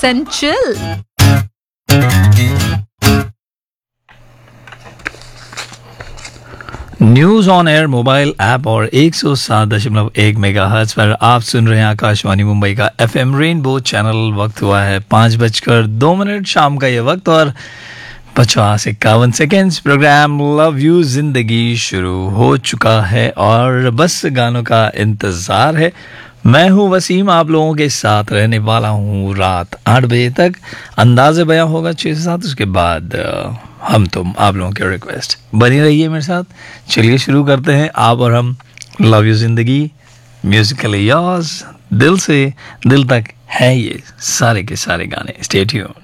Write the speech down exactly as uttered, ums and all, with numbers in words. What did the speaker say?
Percent chill. News on air mobile app और एक सौ सात दशमलव एक मेगाहर्ट्ज पर आप सुन रहे हैं आकाशवाणी मुंबई का एफएम रेनबो चैनल। वक्त हुआ है पाँच बजकर दो मिनट शाम का ये वक्त और पचास इक्यावन सेकेंड्स। प्रोग्राम लव यू जिंदगी शुरू हो चुका है और बस गानों का इंतज़ार है। मैं हूं वसीम, आप लोगों के साथ रहने वाला हूं रात आठ बजे तक। अंदाज़े बयां होगा छः से सात, उसके बाद हम तुम आप लोगों के रिक्वेस्ट। बनी रहिए मेरे साथ। चलिए शुरू करते हैं आप और हम लव यू जिंदगी म्यूजिकली योर्स। दिल से दिल तक है ये सारे के सारे गाने। Stay tuned.